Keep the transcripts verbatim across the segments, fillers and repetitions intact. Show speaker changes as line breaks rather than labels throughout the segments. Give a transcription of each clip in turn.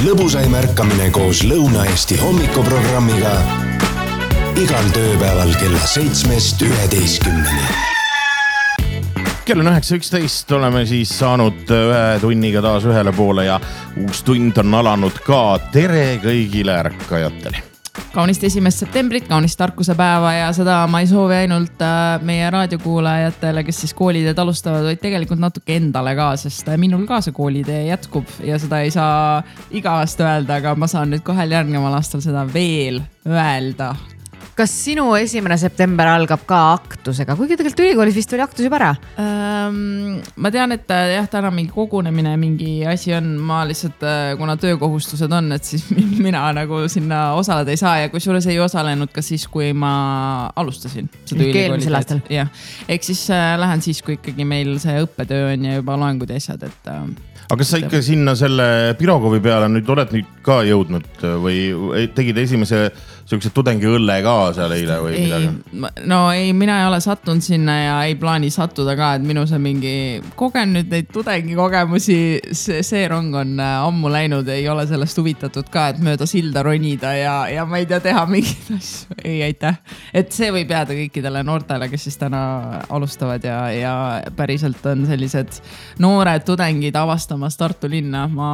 lõbusaim ärkamine koos Lõuna-Eesti hommikuprogrammiga igal tööpäeval kella seitsmest üheteistkümneni.
Kell on üheksa üksteist, oleme siis saanud ühe tunniga taas ühele poole ja uus tund on alanud ka. Tere kõigile ärkajatele.
Kaunist esimest septembrit, kaunist tarkuse päeva ja seda ma ei soovi ainult meie raadiokuulajatele, kes siis kooliteed alustavad, vaid tegelikult natuke endale ka, sest minul ka see koolitee jätkub ja seda ei saa iga aasta öelda, aga ma saan nüüd kohel järgneval aastal seda veel öelda.
Kas sinu esimene september algab ka aktusega? Kuigi tegelikult ülikoolis vist oli aktus juba ära?
Ähm, ma tean, et jah, täna mingi kogunemine, mingi asi on. Ma lihtsalt, kuna töökohustused on, et siis mina nagu sinna osaleda ei saa ja kui suures ei osalenud ka siis, kui ma alustasin seda ülikooli. Ja. Ehk siis äh, lähen siis, kui ikkagi meil see õppetöö on ja juba loengud ja asjad, et... Äh,
aga kas sa ikka sinna selle Pirogovi peale nüüd oled nüüd ka jõudnud või tegid esimese sellised tudengi õlle ka seal eile või
ei,
midagi?
No ei, mina ei ole sattunud sinna ja ei plaani sattuda ka, et minu see mingi kogen nüüd neid tudengi kogemusi, see, see rong on ammu läinud, ei ole sellest huvitatud ka, et mööda silda ronida ja, ja ma ei tea teha mingit asju. Ei, aitäh. Et see võib jääda kõikidele noortele, kes siis täna alustavad ja, ja päriselt on sellised noored tudengid avastamas Tartu linna. Ma,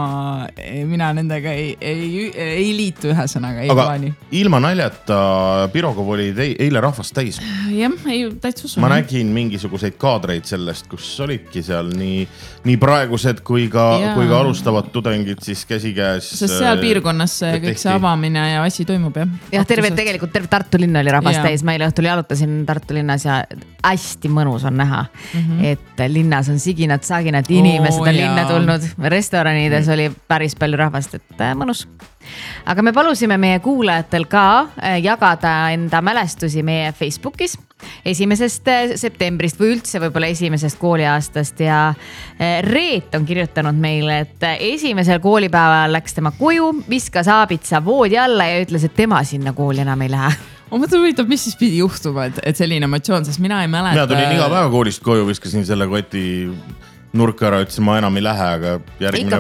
mina nendega ei, ei, ei liitu ühesõnaga, ei
aga
plaani.
Ilma naljata Pirogov oli te, eile rahvast täis.
Jah, ei täitsa usun.
Ma nägin mingisuguseid kaadreid sellest, kus olidki seal nii, nii praegused kui ka, kui ka alustavad tudengid siis käsikäes.
Sest seal piirkonnas kõik see avamine ja asi toimub, jah.
Jah, terve, tegelikult terve Tartu linn oli rahvast täis. Ma eile õhtul jalutasin Tartu linnas ja hästi mõnus on näha, mm-hmm. et linnas on siginad, saginad, inimesed on oh, linna tulnud. Restoranides mm. oli päris palju rahvast, et mõnus. Aga me palusime meie kuulajatel ka jagada enda mälestusi meie Facebookis esimesest septembrist või üldse võib-olla esimesest kooliaastast ja Reet on kirjutanud meile, et esimesel koolipäeval läks tema koju, viskas aabitsa voodi alla ja ütles, et tema sinna kooli enam ei lähe.
Ma mõtlen huvitav, mis siis pidi juhtuma, et, et selline emotsioon, sest mina ei mäleta.
Mina tulin iga päeva koolist koju, viskasin selle koti nurka ära, ütlesin, ma enam ei lähe, aga järgmine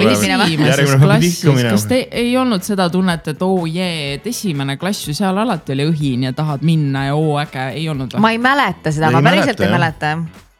päev. Kas te ei olnud seda tunnet, et oo jee, et esimene klass ju seal alati oli õhin ja tahad minna ja oo äge, ei olnud?
Ma ei mäleta seda, ma päriselt ei mäleta.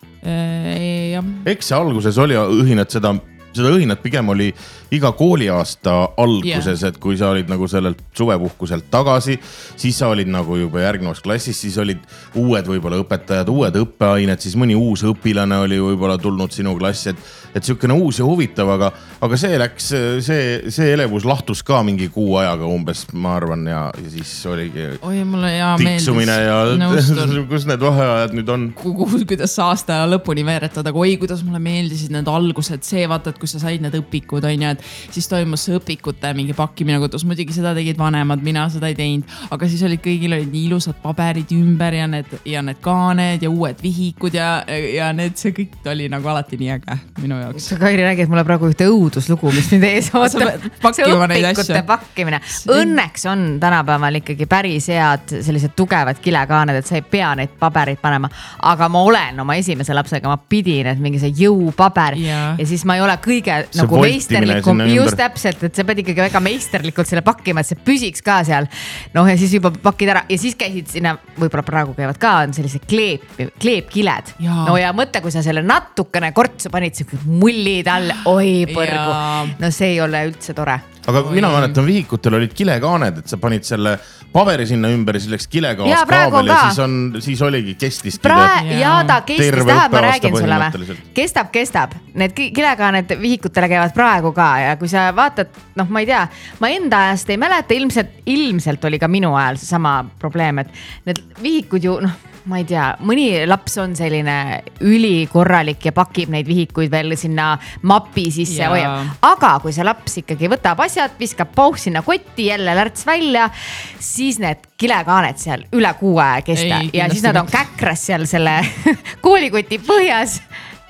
Eks see alguses oli õhinat seda, seda õhinat pigem oli iga kooliaasta alguses, yeah. et kui sa olid nagu sellelt suvepuhkuselt tagasi, siis sa olid nagu juba järgnevas klassis, siis olid uued võib-olla õpetajad, uued õppeained, siis mõni uus õpilane oli võib-olla tulnud sinu klassi, et, et siukene uus ja huvitav, aga, aga see läks, see, see elevus lahtus ka mingi kuu ajaga umbes, ma arvan, ja, ja siis oligi
Oi, mulle ja
tiksumine
meeldis.
Ja kus need vaheajad nüüd on?
Kuidas aasta lõpuni veeretada, kui kuidas mulle meeldisid need algused, see vaata, et kui sa said need õpikud, on ju, et siis toimus see õpikute mingi pakkimine kodus. Muidugi seda tegid vanemad, mina seda ei teinud, aga siis olid kõigil olid nii ilusad paberid ümber ja need, ja need kaaned ja uued vihikud ja, ja need, see kõik oli nagu alati nii äge minu jaoks.
Kairi räägid mulle praegu ühte õuduslugu, mis nüüd ees ootab. See õpikute pakkimine. Õnneks on tänapäeval ikkagi päris head sellised tugevad kilekaaned, et sa ei pea neid pabereid panema, aga ma olen oma esimese lapsega, ma pidin, et mingi see jõupaber ja, ja siis ma ei ole kõige see nagu meisterlikum, just täpselt, et sa pead ikkagi väga meisterlikult selle pakkima, et see püsiks ka seal. Noh ja siis juba pakid ära ja siis käisid sinna, võib-olla praegu käivad ka, on sellised kleep, kleepkiled. Ja. No ja mõtle, kui sa selle natukene kortsu panid, see mullid all, oi põrgu. Ja. No see ei ole üldse tore.
Aga oi. Mina mäletan, vihikutel olid kilekaaned, et sa panid selle paberi sinna ümber ja siis läks kilekaas kaabel ja siis, on, siis oligi kestiski.
Pra- ja ta kestis, tahad, ma räägin sulle või? Kestab, kestab. Need kilekaaned vihikutele käivad praegu ka ja kui sa vaatad, noh ma ei tea, ma enda ajast ei mäleta, ilmselt, ilmselt oli ka minu ajal see sama probleem, et need vihikud ju, noh, ma ei tea, mõni laps on selline ülikorralik ja pakib neid vihikuid veel sinna mapi sisse ja hoiab. Aga kui see laps ikkagi võtab asjad, viskab pauh sinna kotti, jälle lärts välja, siis need kilekaaned seal üle kuu aja kesta ei, ja siis nad on käkras seal selle koolikoti põhjas.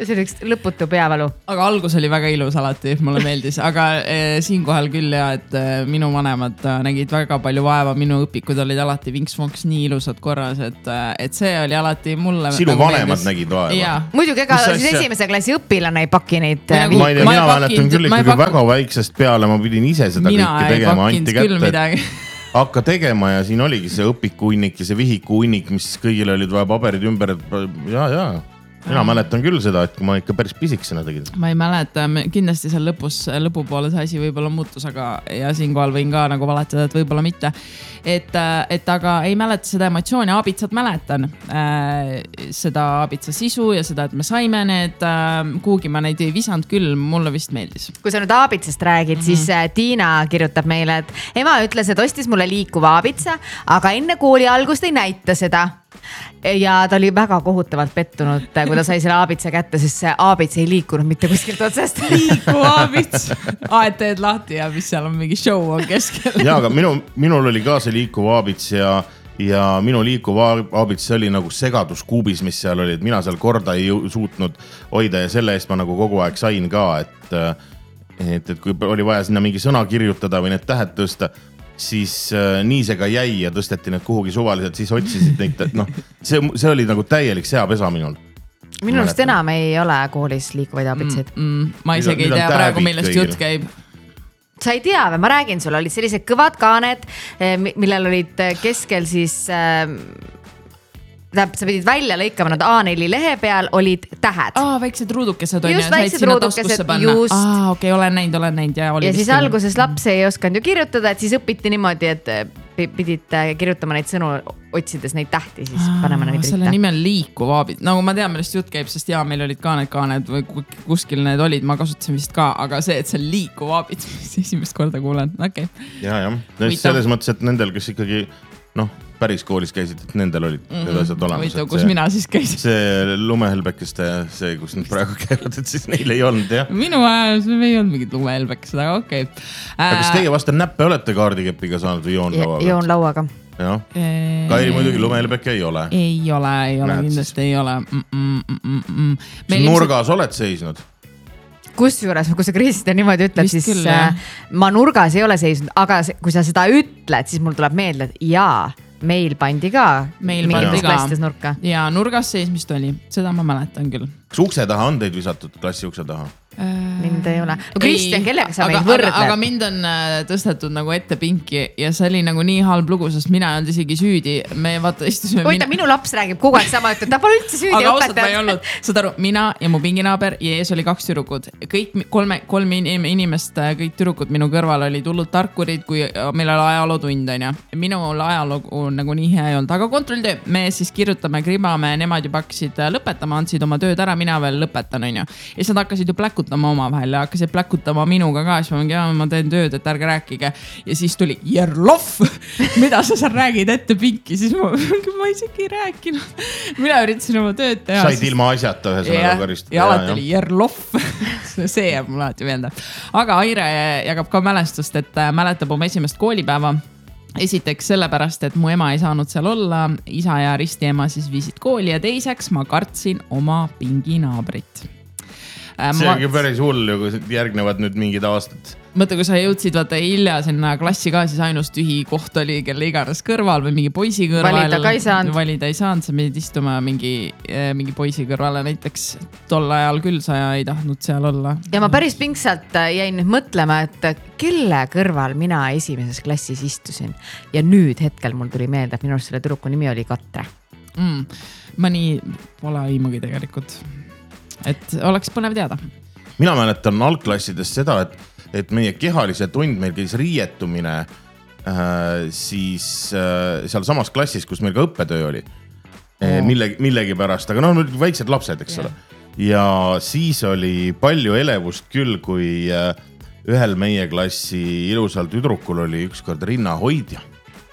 see oli üks lõputu peavalu.
Aga algus oli väga ilus alati, mulle meeldis, aga eh, siinkohal küll ja, et eh, minu vanemad nägid väga palju vaeva, minu õpikud olid alati vinks-vonks nii ilusad korras, et, et see oli alati mulle.
Sinu nagu vanemad meeldis. Nägid vaeva?
Muidugi, ega siis asja... esimese klassi õpilane ei paki neid.
Nagu, ma ei tea, mina mäletan küll ikkagi pakkin... väga väiksest peale, ma pidin ise seda mina kõike tegema, anti kätte. Hakka tegema ja siin oligi see õpikuunnik ja see vihikuunnik, mis kõigil olid vaja paberid ümber, ja, ja. Mina mäletan küll seda, et ma ikka päris pisiksena tegin.
Ma ei mäleta, kindlasti seal lõpus, lõpupoole see asi võib-olla muutus, aga ja siinkohal võin ka nagu valetada, et võib-olla mitte. Et, et aga ei mäleta seda emotsiooni, aabitsat mäletan. Äh, seda aabitsa sisu ja seda, et me saime need, äh, kuhugi ma neid ei visanud küll, mulle vist meeldis. Kui
sa nüüd aabitsast räägid, mm-hmm. siis Tiina kirjutab meile, et ema ütles, et ostis mulle liikuva aabitsa, aga enne kooli algust ei näita seda. Ja ta oli väga kohutavalt pettunud, kui ta sai selle aabitsa kätte, sest see aabits ei liikunud mitte kuskilt otsast.
Liikuv aabits. Aed teed lahti ja mis seal on mingi show on keskel.
Ja, aga minu, minul oli ka see liikuv aabits ja, ja minu liikuv aabits oli nagu segaduskuubis, mis seal oli, et mina seal korda ei suutnud hoida ja selle eest ma nagu kogu aeg sain ka, et, et, et kui oli vaja sinna mingi sõna kirjutada või need tähed tõsta, siis äh, nii see ka jäi ja tõsteti need kuhugi suvaliselt, siis otsisid neid, noh, see, see oli nagu täielik seapesa minul.
Minu arust enam ei ole koolis liikuvaid aabitseid.
Mm, mm, ma isegi ei tea praegu, millest jutt käib.
Sa ei tea või? Ma räägin sulle, olid sellised kõvad kaaned, millel olid keskel siis... Äh, Tähendab, sa pidid välja lõikama, nad A neli lehe peal olid tähed.
Aa, väiksed ruudukesed on
just ja väiksed ruudukesed, just.
Aa, okei, okay, olen näinud, olen näinud. Ja,
ja siis alguses laps ei osanud ju kirjutada, et siis õpiti niimoodi, et pidid kirjutama neid sõnu, otsides neid tähti, siis Aa, panema neid ritta.
Selle nime on liikuv aabit. Nagu ma tean, millest jutt käib, sest jaa, meil olid ka need kaaned või kuskil need olid, ma kasutasin vist ka, aga see, et see liikuv aabit, mis esimest korda kuulen, okei. Okay.
Ja, jah, selles mõttes, et nendel, kes ikkagi, noh, päris koolis käisid, et nendel olid mm-hmm. need asjad olemas.
Võitu, kus see, mina siis käisin.
See lumehelbekeste, see, kus nad praegu käivad, et siis neil ei olnud, jah.
Minu ajal me ei olnud mingid lumehelbekesed, aga okei. Okay.
Äh... Kas teie vasta näppe olete kaardikepiga saanud või joonlauaga?
Joonlauaga.
Jah. Kairi muidugi lumehelbeke ei ole.
Ei ole, ei ole, kindlasti ei ole. Mm, mm, mm.
Meil nurgas ilmselt... oled seisnud?
Kus juures, kui sa Kristjan niimoodi ütleb, siis küll, ma nurgas ei ole seisnud, aga kui sa seda ütled, siis mul tuleb meelde, et jaa, meil pandi ka
meil
mingites klassides nurka.
Ja nurgas seismist oli, seda ma mäletan küll.
Kas ukse taha on teid visatud klassi ukse taha?
Mind ei ole. No Kristjan, kellega sa meid võrdled?
Aga mind on tõstetud nagu ette pinki ja see oli nagu nii halb lugu, sest mina ei olnud isegi süüdi. Me vaata istusime...
Oita, mina... minu laps räägib kogu aeg sama, et ta pole üldse süüdi õpetajad.
Aga ausalt ma ei olnud. Saad aru, mina ja mu pinginaaber ja ees oli kaks türukud. Kõik kolme, kolm inimest, kõik türukud minu kõrval olid hullud tarkurid, kui meil oli ajalootund on ja. Minul ajaloo nagu nii hea ei olnud. Aga kontrolltöö, me siis kirjutame, kribame, nemad juba hakkasid lõpetama, andsid oma tööd ära, mina veel lõpetan on ja. Ja siis nad hakkasid ju pläkutama oma vahel ja hakkasid pläkutama minuga ka, siis ma mingi, ma teen tööd, et ärge rääkige. Ja siis tuli Jerlov, mida sa seal räägid ette pinki, siis ma, ma isegi ei rääkinud. Mina üritasin oma tööd teha.
Said ilma asjata ühe sõnaga karistada.
Ja alati oli Jerlov, see jääb mul alati meelde. Aga Aire jagab ka mälestust, et mäletab oma esimest koolipäeva. Esiteks sellepärast, et mu ema ei saanud seal olla, isa ja risti ema siis viisid kooli ja teiseks ma kartsin oma pinginaabrit.
See ongi päris hull, kui järgnevad nüüd mingid aastad.
Mõtle, kui sa jõudsid vaata hilja sinna klassi ka, siis ainus tühi koht oli kelle iganes kõrval või mingi poisi kõrval.
Valida ka ei saanud.
Valida ei saanud, sa pidid istuma mingi, mingi poisi kõrvale näiteks. Tol ajal küll sa ei tahtnud seal olla.
Ja ma päris pingsalt jäin nüüd mõtlema, et kelle kõrval mina esimeses klassis istusin. Ja nüüd hetkel mul tuli meelde, et minu arust selle türuku nimi oli Katre.
Mm, ma nii pole aimugi tegelikult. Et oleks põnev teada.
Mina mäletan algklassides seda, et, et meie kehalise tund meil käis riietumine äh, siis äh, seal samas klassis, kus meil ka õppetöö oli. Oh. Millegi, millegi pärast, aga no väiksed lapsed, eks ole. Ja siis oli palju elevust küll, kui äh, ühel meie klassi ilusal tüdrukul oli ükskord rinnahoidja.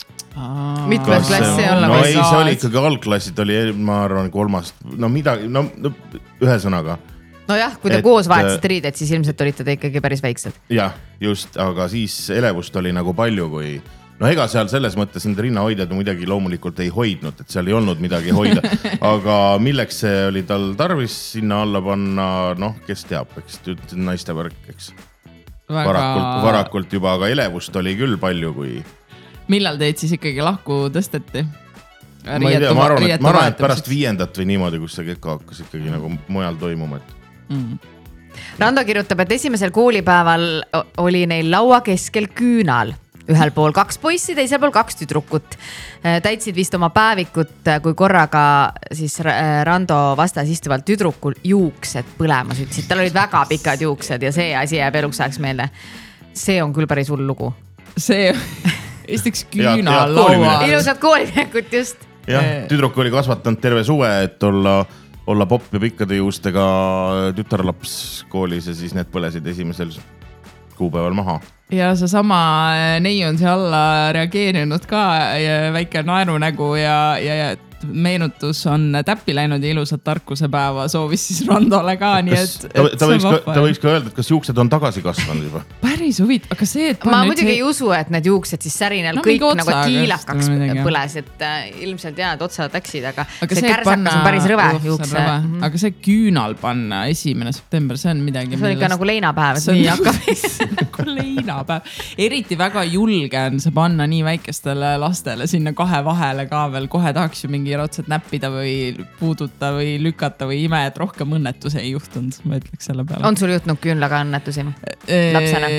Mitmed klassi olla
no, või? No ei, see oli ikkagi algklassid, oli, ma arvan, kolmast, no midagi, no, no ühe sõnaga.
No jah, kui te et, koos vahetasite riided, siis ilmselt olite te ikkagi päris väiksed.
Jah, just, aga siis elevust oli nagu palju, kui no ega seal selles mõttes need rinnahoidjad midagi loomulikult ei hoidnud, et seal ei olnud midagi hoida. Aga milleks see oli tal tarvis sinna alla panna, noh, kes teab, eks naiste värk, eks. Väga... Varakult, varakult juba, aga elevust oli küll palju, kui... Millal teid siis ikkagi lahku tõsteti? Ma ei tea, ma arvan, et, ma arvan, et pärast viiendat või niimoodi, kus see keka hakkas ikkagi nagu mujal toimuma. Et... Mm.
Rando kirjutab, et esimesel koolipäeval oli neil laua keskel küünal. Ühel pool kaks poissi, teisel pool kaks tüdrukut. Täitsid vist oma päevikut, kui korraga siis Rando vastas istuvalt tüdrukul juuksed põlemas. Ütlesid, tal olid väga pikad juuksed ja see asi jääb eluks ajaks meelde. See on küll päris hull lugu. See... Esiteks küünal laua. Ilusad kooliminekut just.
Jah, tüdruk oli kasvatanud terve suve, et olla, olla popp ja pikkade juustega tütarlaps koolis ja siis need põlesid esimesel kuupäeval maha. Ja see sama neiu on siia alla reageerinud ka ja väike naerunägu ja, ja, ja meenutus on täppi läinud ja ilusat tarkuse päeva soovis siis Randole ka, nii et... Ta, et ta, võiks ka, ta võiks ka öelda, et kas juuksed on tagasi kasvanud juba? Päris huvit, aga see, et...
Ma muidugi see... ei usu, et need juuksed siis särinel no, kõik nagu tiilakaks põles, et äh, ilmselt jaa, et otsad läksid, aga, aga see, see kärsakas panna... on päris rõve oh, juukse. Mm-hmm. Aga see küünal panna esimene september, see on midagi... See on ikka nagu leinapäev, et nii hakkab.
Nagu leinapäev. Eriti väga julge on see panna nii väikestele lastele sinna kahe vahele ka veel, kohe tahaks ju mingi ratsed näppida või puuduta või lükata või ime, et rohkem õnnetus ei juhtunud, ma ütleks selle peale.
On sul juhtunud küünlaga õnnetusi lapsena?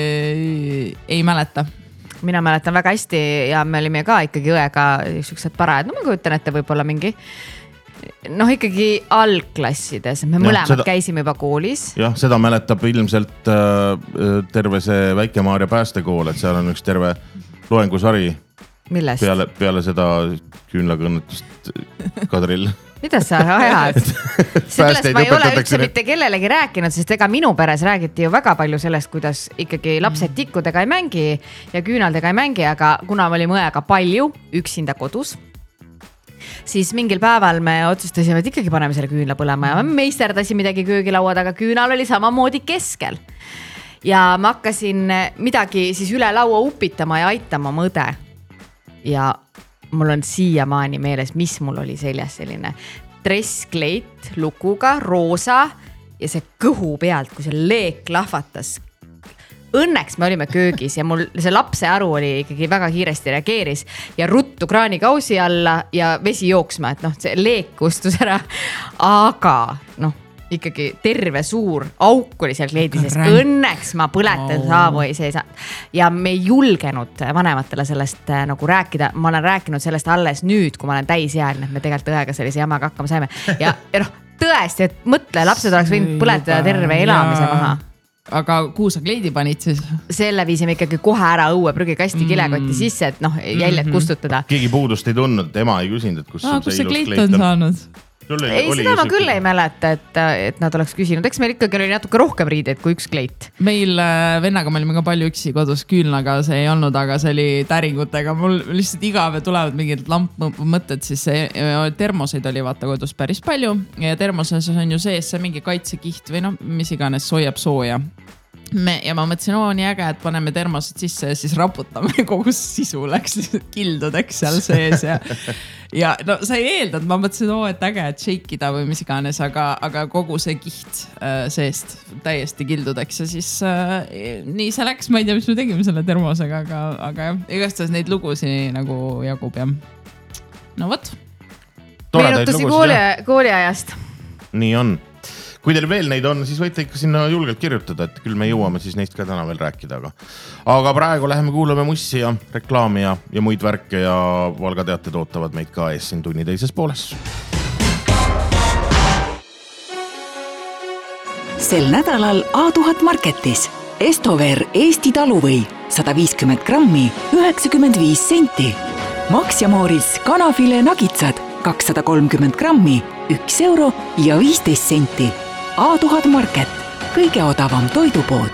Ei mäleta.
Mina mäletan väga hästi ja me olime ka ikkagi õega niisugused parajad. No ma kujutan, et võib-olla mingi noh, ikkagi algklassides. Me mõlemad seda... käisime juba koolis.
Jah, seda mäletab ilmselt äh, terve see Väike-Maarja päästekool, et seal on üks terve loengusari.
Millest?
Peale, peale seda küünlaga õnnetust Kadril.
Mida sa ajad? Sellest ma ei ole üldse mitte kellelegi rääkinud, sest ega minu peres räägiti ju väga palju sellest, kuidas ikkagi lapsed tikkudega ei mängi ja küünaldega ei mängi, aga kuna me olime õega palju üksinda kodus, siis mingil päeval me otsustasime, et ikkagi paneme selle küünla põlema ja me meisterdasime midagi köögilaua taga, küünal oli samamoodi keskel. Ja ma hakkasin midagi siis üle laua upitama ja aitama oma õde. Ja mul on siiamaani meeles, mis mul oli seljas selline dresskleit lukuga, roosa ja see kõhu pealt, kui see leek lahvatas. Õnneks me olime köögis ja mul see lapse aru oli ikkagi väga kiiresti reageeris ja ruttu kraanikausi alla ja vesi jooksma, et noh, see leek kustus ära. Aga noh, ikkagi terve suur auk oli seal kleedises. Õnneks ma põletan saavu ei seisa. Ja me ei julgenud vanematele sellest nagu rääkida. Ma olen rääkinud sellest alles nüüd, kui ma olen täisealine, et me tegelikult õega sellise jamaga hakkama saime. Ja, ja noh, tõesti, et mõtle, lapsed oleks võinud põletada terve elamise maha.
Aga kuhu sa kleidi panid siis?
Selle viisime ikkagi kohe ära õue prügikasti kilekotti sisse, et noh, jäljed kustutada.
Keegi puudust ei tundnud, ema ei küsinud, et kus,
ah, kus see kleit on saanud?
Ei, seda ma küll ei mäleta, et, et nad oleks küsinud. Eks meil ikkagi oli natuke rohkem riideid kui üks kleit.
Meil vennaga me olime ka palju üksi kodus, küünlaga see ei olnud, aga see oli täringutega. Mul lihtsalt igave tulevad mingid lampmõtted, siis termoseid oli vaata kodus päris palju. Ja termoses on ju sees see mingi kaitsekiht või noh, mis iganes soojab sooja. Me, ja ma mõtlesin, oo nii äge, et paneme termosid sisse ja siis raputame kogu sisu läks kildudeks seal sees ja, ja no sa ei eeldanud, ma mõtlesin, oo et äge, et shakeida või mis iganes, aga, aga kogu see kiht äh, seest täiesti kildudeks ja siis äh, nii see läks, ma ei tea, mis me tegime selle termosega, aga, aga igastahes neid lugusi nagu jagub ja no võt.
Meenutusi kooli, kooliajast.
Nii on. Kui teil veel neid on, siis võite ikka sinna julgelt kirjutada, et küll me jõuame siis neist ka täna veel rääkida. Aga, aga praegu läheme kuulame mussi ja reklaami ja, ja muid värke ja Valga teated ootavad meid ka ees siin tunni teises pooles.
Sel nädalal A tuhat marketis Estover Eesti taluvõi sada viiskümmend grammi üheksakümmend viis senti. Max ja Mooris kanafile nagitsad kakssada kolmkümmend grammi üks euro ja viisteist senti. A tuhat market, kõige odavam toidupood.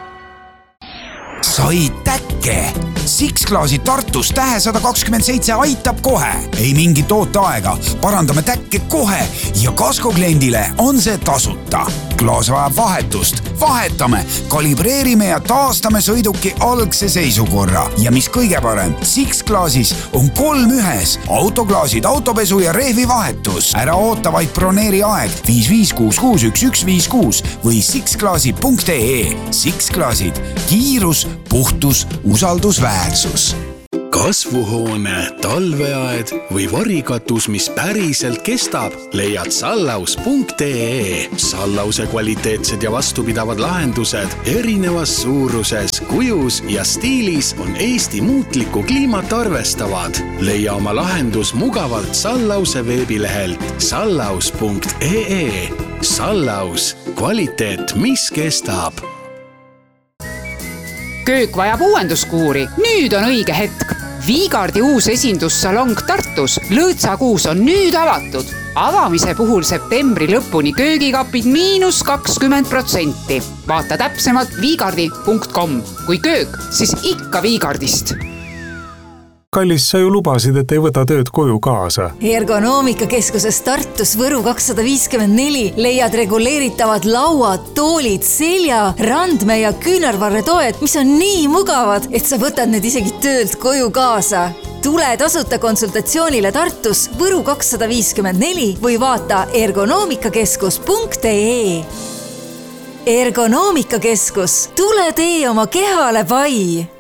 Sai täkke! Six-klaasi Tartus tähe sada kakskümmend seitse aitab kohe. Ei mingit ooteaega, parandame täkke kohe ja kasko kliendile on see tasuta. klaas vajab vahetust. Vahetame, kalibreerime ja taastame sõiduki algse seisukorra. Ja mis kõige parem, Six Glaasis on kolm ühes. Autoklaasid, autopesu ja rehvi vahetus. Ära oota vaid broneeri aeg viis viis kuus kuus üks üks viis kuus või sixglaasi punkt ee. Six Glaasid, kiirus, puhtus, usaldusväärsus.
Kasvuhoone, talveaed või varikatus, mis päriselt kestab, leiad sallaus punkt ee. Sallause kvaliteetsed ja vastupidavad lahendused erinevas suuruses, kujus ja stiilis on Eesti muutlikku kliimat arvestavad. Leia oma lahendus mugavalt Sallause veebilehelt sallaus punkt ee. Sallaus, kvaliteet, mis kestab.
Köök vajab uuenduskuuri. Nüüd on õige hetk. Viigardi uus esindussalong Tartus Lõõtsakuus on nüüd avatud. Avamise puhul septembri lõpuni köögikapid miinus kakskümmend protsenti. Vaata täpsemalt viigardi punkt com. Kui köök, siis ikka Viigardist.
Kallis, sa ju lubasid, et ei võta tööd koju kaasa.
Ergonoomikakeskuses Tartus Võru kakssada viiskümmend neli leiad reguleeritavad lauad, toolid, selja, randme ja küünarvarre toed, mis on nii mugavad, et sa võtad need isegi töölt koju kaasa. Tule tasuta konsultatsioonile Tartus Võru kakssada viiskümmend neli või vaata ergonoomikakeskus punkt ee. Ergonoomikakeskus, tule tee oma kehale pai!